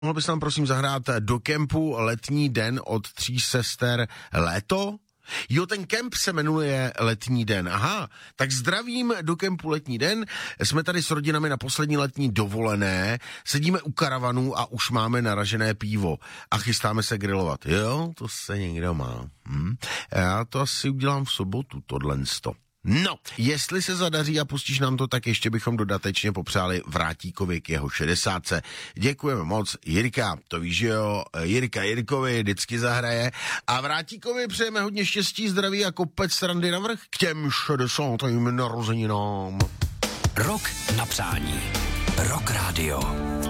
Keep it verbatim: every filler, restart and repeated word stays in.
Mohl bys nám prosím zahrát do kempu Letní den od Tří sester Léto? Jo, ten kemp se jmenuje Letní den. Aha, tak zdravím do kempu Letní den. Jsme tady s rodinami na poslední letní dovolené, sedíme u karavanů a už máme naražené pivo a chystáme se grilovat. Jo, to se někdo má. Hm? Já to asi udělám v sobotu, tohlensto. No, jestli se zadaří a pustíš nám to, tak ještě bychom dodatečně popřáli Vrátíkovi k jeho šedesátce. Děkujeme moc, Jirka, to víš, že jo, Jirka Jirkovi vždycky zahraje a Vrátíkovi přejeme hodně štěstí, zdraví a kopec srandy navrch k těm šedesátým narozeninám. Rok na přání. Rock Radio.